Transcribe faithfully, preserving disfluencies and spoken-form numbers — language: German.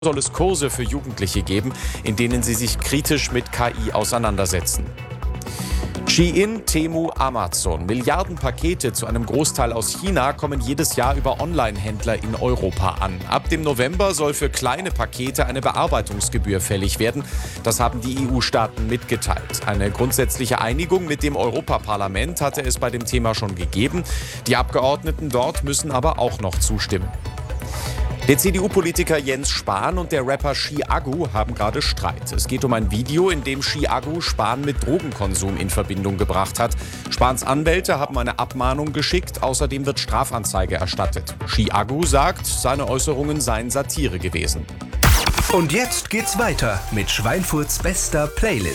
Soll es Kurse für Jugendliche geben, in denen sie sich kritisch mit K I auseinandersetzen. Shein, Temu, Amazon. Milliardenpakete, zu einem Großteil aus China, kommen jedes Jahr über Online-Händler in Europa an. Ab dem November soll für kleine Pakete eine Bearbeitungsgebühr fällig werden. Das haben die E U-Staaten mitgeteilt. Eine grundsätzliche Einigung mit dem Europaparlament hatte es bei dem Thema schon gegeben. Die Abgeordneten dort müssen aber auch noch zustimmen. Der C D U-Politiker Jens Spahn und der Rapper Chiago haben gerade Streit. Es geht um ein Video, in dem Chiago Spahn mit Drogenkonsum in Verbindung gebracht hat. Spahns Anwälte haben eine Abmahnung geschickt, außerdem wird Strafanzeige erstattet. Chiago sagt, seine Äußerungen seien Satire gewesen. Und jetzt geht's weiter mit Schweinfurts bester Playlist.